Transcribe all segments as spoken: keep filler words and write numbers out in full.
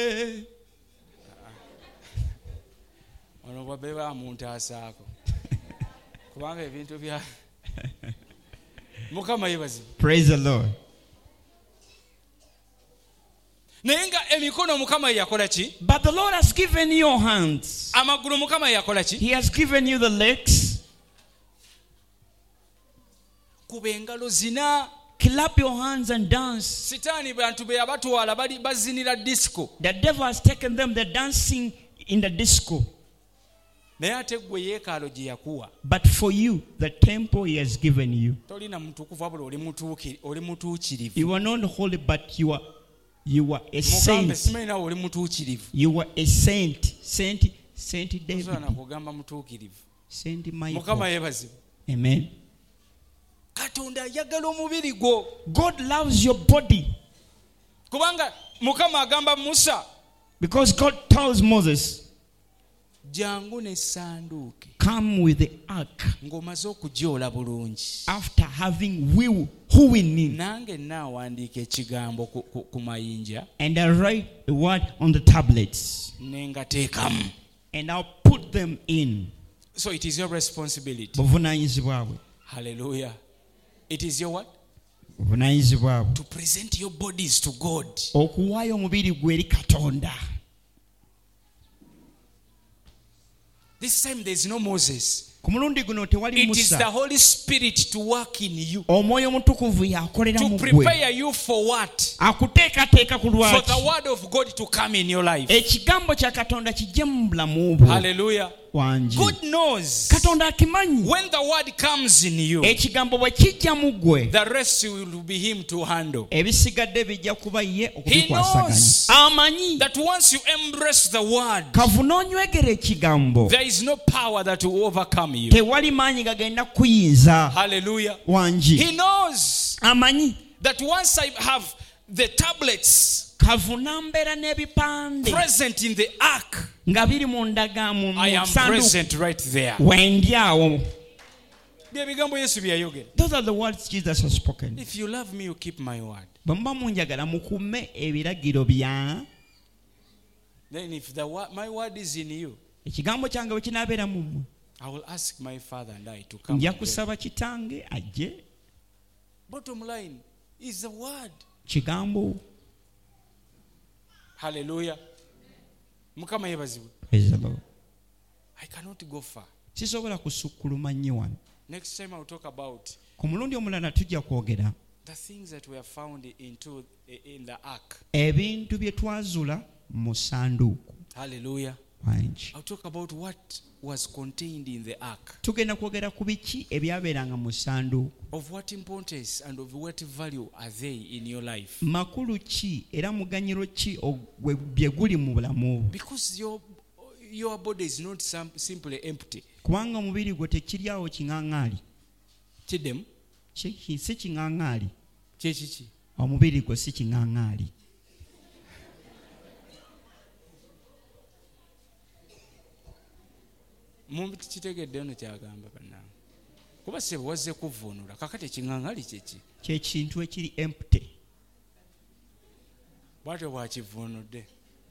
ono bwe ba muntu asaako kubanga ebintu bya Mukama yebazi. Praise the Lord. Nenga emikono Mukama yakola ki? But the Lord has given you hands. Amagulu Mukama yakola ki? He has given you the legs. Kubengalo zina. Clap your hands and dance. Sitani bantu be abatwala bali bazinira disco. The devil has taken them, they're dancing in the disco. But for you, the temple he has given you. You are not holy, but you are you are a saint. You are a saint. Saint Saint David. Saint Michael. Amen. God loves your body. Because God tells Moses, come with the ark after having will who in it, and I write the word on the tablets, and I'll put them in. So it is your responsibility. Hallelujah. It is your what? To present your bodies to God. This time there is no Moses. It is the Holy Spirit to work in you. To prepare you for what? For the word of God to come in your life. Hallelujah. God knows when the word comes in you, the rest will be him to handle. He knows that once you embrace the word, there is no power that will overcome you. Hallelujah. He knows that once I have the tablets present in the ark, I am present right there. Those are the words Jesus has spoken. If you love me, you keep my word. Then if the word, my word is in you, I will ask my Father and I to come. Bottom line is the word. Hallelujah. Mukama yebazibu. Praise the Lord. I cannot go far. Next time I will talk about the things that were found into in the ark. Hallelujah. I'll talk about what was contained in the ark. Of what importance and of what value are they in your life? Because your your body is not simply empty. Chidem? Chechichi. Mumbi kitegedde ono kyagamba bannange. Kuba sebo wazze kuvvuunula kakati ekiŋŋaŋali kyeki kyekintu ekiri empty. Bwatyo bwakivvuunudde.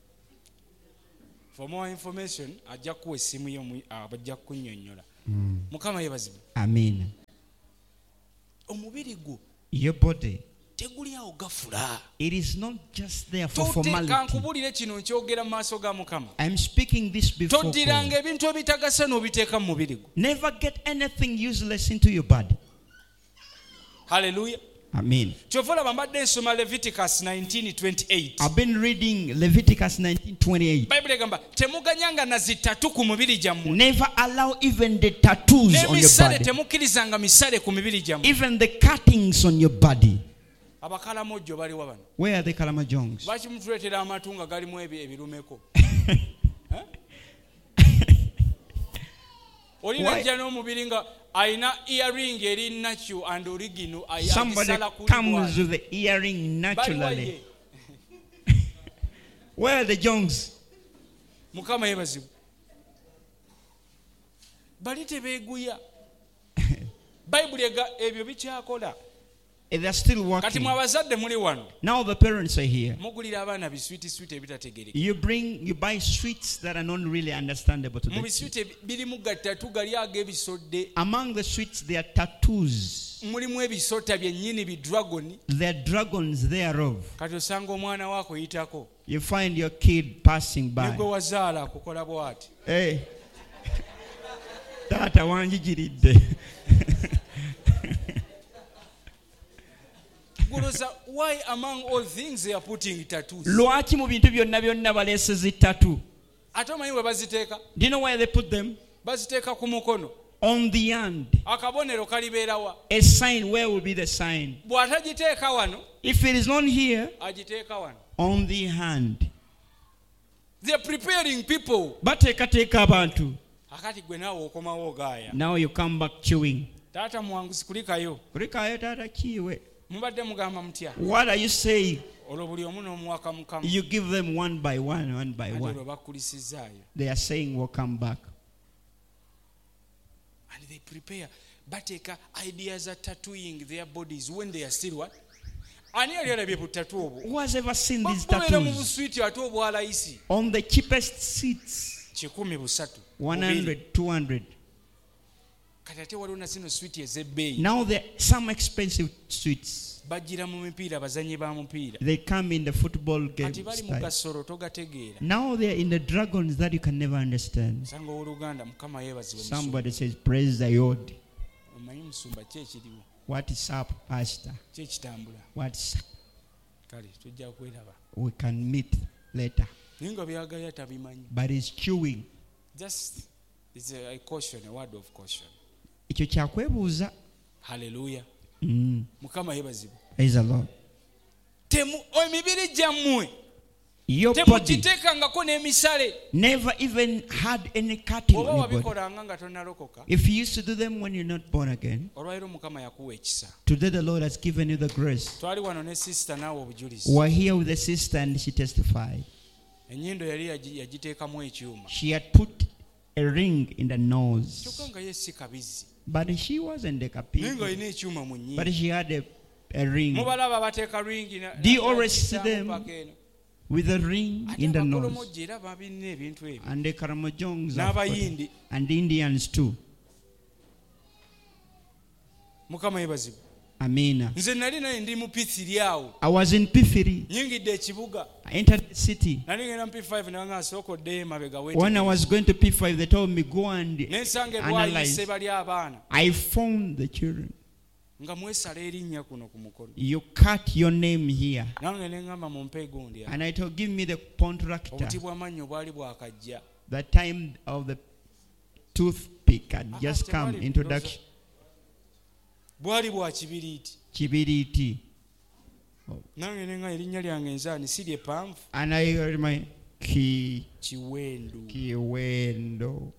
For more information ajja kuwa essimu yo abajja kunnyonnyola. Mukama yebazibu. Amen. Omubiri gwo, your body, teguli awo gafula. It is not just there for formality. Kankubulire kino nkyogera mu maaso ga Mukama. I'm speaking this before God. Toddiranga ebintu ebitagasa n'obiteeka mu mubiri gwo. Never get anything useless into your body. Hallelujah. Amen. Chovola mbadde nsoma Leviticus nineteen twenty-eight. I've been reading Leviticus nineteen twenty-eight. Bible egamba temuganyanga na zitatu ku mubiri gyammwe. Never allow even the tattoos on your body. Temukkirizanga misale ku mibiri gyammwe. Even the cuttings on your body. Abakalamojjo baliwa bano. Where are the Kalamajongs? Baki mutuletera amatunga galimu ebirumeko. Olina jja n'omubiri nga aina earring eri natural and original. Somebody comes with the earring naturally. Where are the jongs? Mukama yebazibu. Bali tebeeguya. Bible ega ebyo bikyakola. They are still working. Now the parents are here. You bring, you buy sweets that are not really understandable to them. Among the sweets, there are tattoos. There are dragons thereof. You find your kid passing by. Hey. Tata wanjijiridde. Why among all things they are putting tattoos? Lwaki mu bintu byonna byonna baleesezi tattoo? Ate omanyi bwe baziteeka? Do you know where they put them? Baziteeka ku mukono. On the hand. Akabonero kalibeera wa? A sign. Where will be the sign? Bw'atagiteeka wano. If it is not here, agiteeka wano. On the hand. They are preparing people. Bateekateeka abantu. Akati gwe naawe okomawo ogaaya. Now you come back chewing. Taata muwanguzi kulikayo. Kulikayo taata kiwe. Mubadde mugamba mutya? What are you saying? Olwo buli omu n'omuwaka Mukama. You give them one by one, one by one. They are saying we'll come back. And they prepare. Bateeka ideas are tattooing their bodies when they are still what? Who has ever seen these tattoos? On the cheapest seats. one hundred, two hundred. Now there are some expensive sweets. They come in the football game style. Now they are in the dragons that you can never understand. Somebody says, praise the Lord. What is up, Pastor? What is up? We can meet later. But it's chewing. Just it's a caution, a word of caution. Hallelujah. Mm. Praise the Lord. Your body never even had any cutting on your body. If you used to do them when you're not born again, today the Lord has given you the grace. We're here with a sister and she testified. She had put a ring in the nose. But she wasn't a kapi. But she had a, a ring. Do you always see them with a ring in the nose? And the Karamojongs and Indians too. Amina. I was in P three. I entered the city. When I was going to P five, they told me, go and analyze. I found the children. You cut your name here. And I told, give me the contractor. The time of the toothpick had just come, introduction. Kibiriti. And I heard my ki Kiwendo.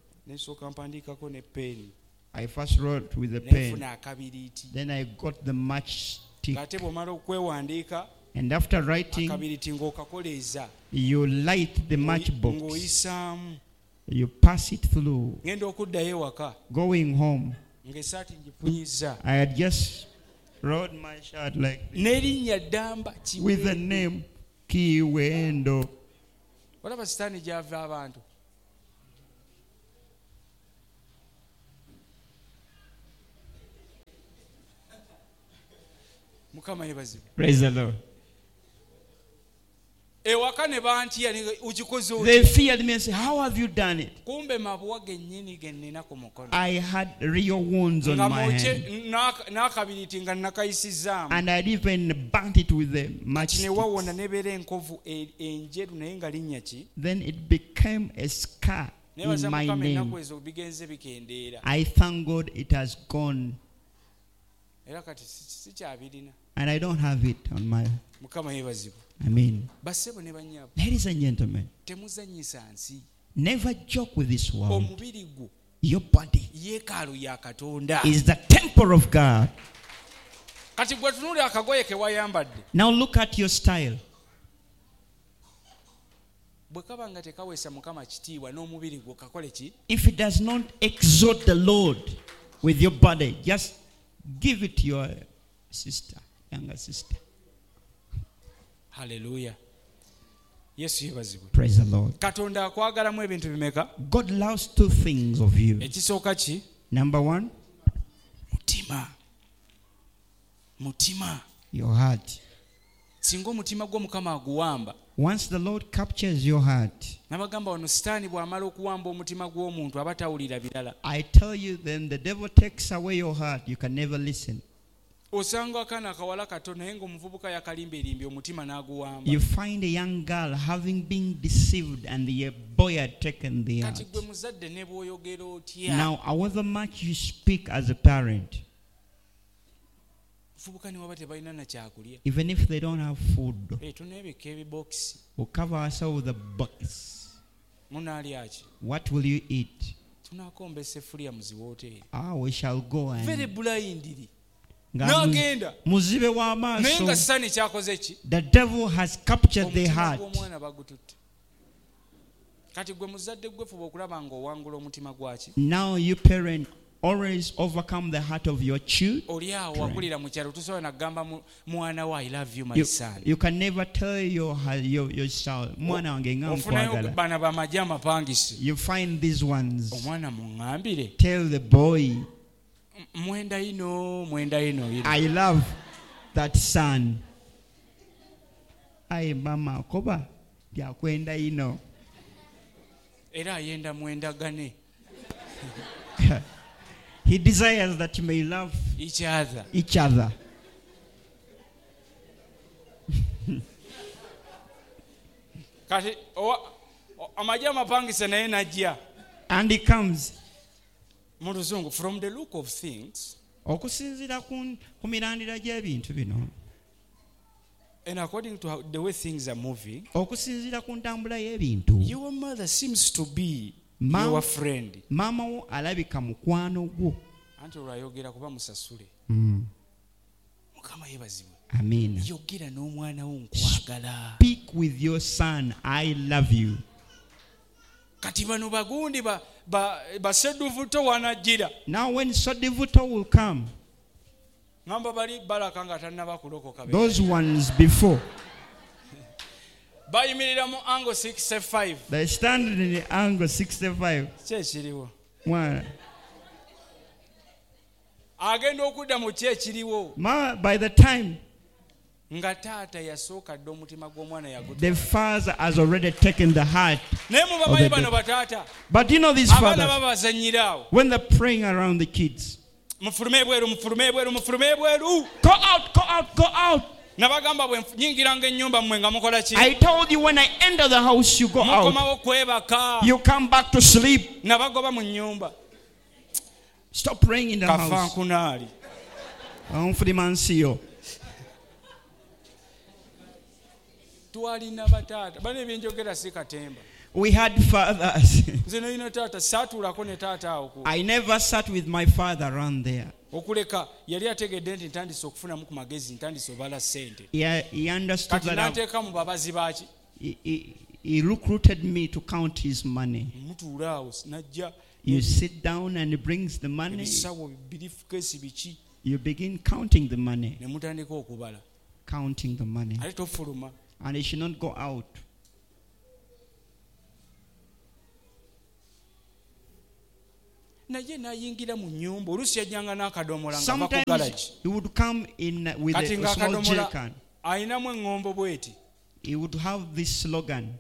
I first wrote with the pen. Then I got the matchstick. And after writing, you light the matchbox. You pass it through. Going home, I had just wrote my shirt like this, with the name Kiwendo. What about standing Java? Praise the Lord. They feared me and said, how have you done it? I had real wounds on my hand. And I'd even burnt it with the matchstick. Then it became a scar in my name. I thank God it has gone. And I don't have it on my... I mean, ladies and gentlemen, never joke with this world. Your body is the temple of God. Now look at your style. If it does not exalt the Lord with your body, just give it to your sister. younger sister. Hallelujah. Yesu yebazibwe. Praise the Lord. Katonda akwagalamu ebintu bimeka? God loves two things of you. Ekisooka ki? Number one, mutima. Mutima. Your heart. Singa omutima gwo Mukama aguwamba. Once the Lord captures your heart, nabagamba wano sitaani bw'amala okuwamba omutima gw'omuntu aba tawulira birala. I tell you, then the devil takes away your heart. You can never listen. Osanga akaana akawala kato naye ng'omuvubuka yakalimbeerimbye omutima n'aguwamba. You find a young girl having been deceived and the boy had taken the heart. Kati gwe muzadde ne bw'oyogera otya? Now, however much you speak as a parent, even if they don't have food, we'll cover ourselves with a box. What will you eat? Ah, we shall go and muzibe wa maaso. The devil has captured their heart. Now you parent always overcome the heart of your children. You, you can never tell your your, your child, you find these ones. Tell the boy, I love that son. I mama koba ya kwenda ino. Era ayenda mwenda gane. He desires that you may love each other. Each other. Kati amaja mapangisa naye najja. And he comes. Mu Luzungu, from the look of things. Okusinzira ku mirandira gy'ebintu bino. And according to how, the way things are moving, okusinzira ku ntambula y'ebintu, your mother seems to be Ma, your friend. Mama wo alabika mukwano gwo. Anti olwayogera kuba musasule. Mm. Mukama yebazibwe. Amen. Yogera n'omwana wo nkwagala. Speak with your son, I love you. Kati bano bagundi ba ba baseduvuto wanajira. Now when Sodivuto will come, ngamba bali balaka nga tanaba kulokoka. Those ones before. Bayimirira mu angle sixty-five. They stand in the angle sixty-five. Kyekiriwo. Mwana. Agenda okudda mu kyekiriwo. By the time nga taata yasooka dda omutima gw'omwana yagutwala. The father has already taken the heart. Naye mu bamanyi bano bataata. But you know these fathers, abaana babazanyiraawo. when they're praying around the kids, mufulume ebweru mufulume ebweru mufulume ebweru. Go out, go out, go out. Nabagamba bwe nyingiranga ennyumba mmwe nga mukola ki? I told you when I enter the house you go out. Mukomawo kwebaka. You come back to sleep. Nabagoba mu nnyumba. Stop praying in the house. Kafa nkunaali. Onfulimansiyo. Twalina bataata. Bane byenjogera si katemba. We had fathers. I never sat with my father around there. Yeah, he understood that he, he, he recruited me to count his money. You sit down and he brings the money. You begin counting the money. Counting the money. And he should not go out. Sometimes he would come in with a, a small jerrycan. He would have this slogan.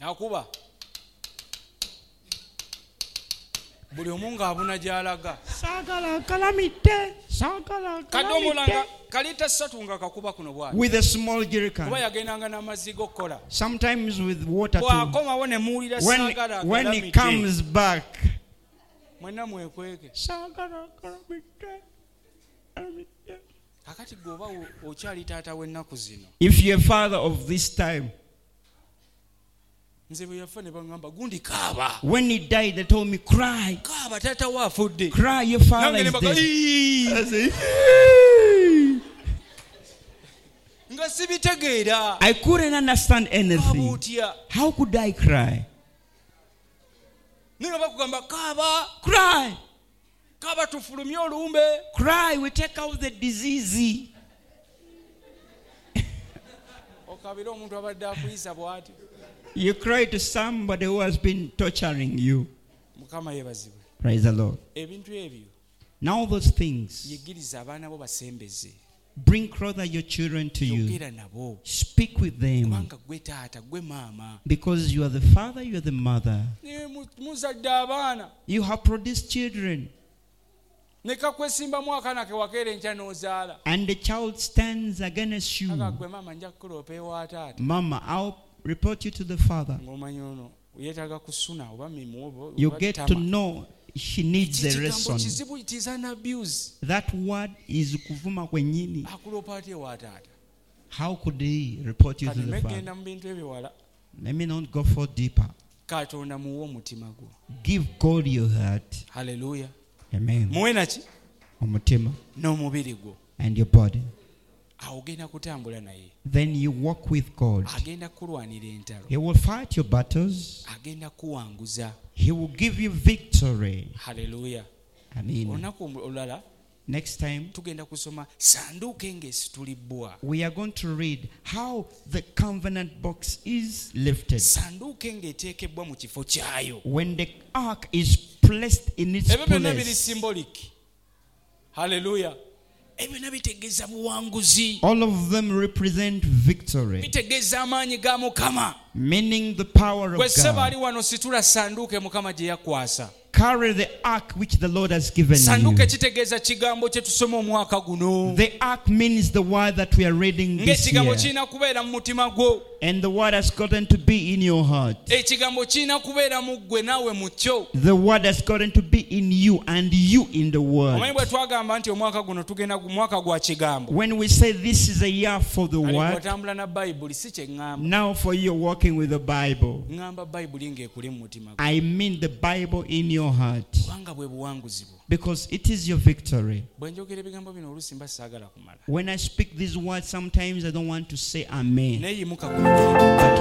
Buli omu ng'abuna gy'alaga. Sagala kalamite, sagala kalamite. Kalita ssatu nga kakuba kuno bw'ati. With a small jerrycan. Kuba yagendanga n'amazzi g'okkola. Sometimes with water too. Bw'akomawo ne muwulira sagala kalamite. When he comes back, mwenna mwekweke. Sagala kalamite, kalamite. Kakati gwoba okyali taata w'ennaku zino. If you're a father of this time, when he died, they told me, cry. Cry, your father is dead. I couldn't understand anything. How could I cry? Cry. Cry, we take out the disease. You cry to somebody who has been torturing you. Praise the Lord. Now those things, bring closer your children to you. Speak with them. Because you are the father, you are the mother. You have produced children. And the child stands against you. Mama, I'll report you to the father. You get to know she needs a lesson. That word is kuvuma kwenyini. How could he report you to the father? Let me not go for deeper. Give God your heart. Hallelujah. Amen. Omutima. And your body. Then you walk with God. He will fight your battles. He will give you victory. Hallelujah. Amen. Next time, we are going to read how the covenant box is lifted. When the ark is placed in its place. Hallelujah. All of them represent victory, meaning the power of God. Carry the ark which the Lord has given you. The ark means the word that we are reading this year. And the word has gotten to be in your heart. The word has gotten to be in you and you in the word. When we say this is a year for the word, now for you walking with the Bible, I mean the Bible in your heart. Because it is your victory. When I speak these words, sometimes I don't want to say amen.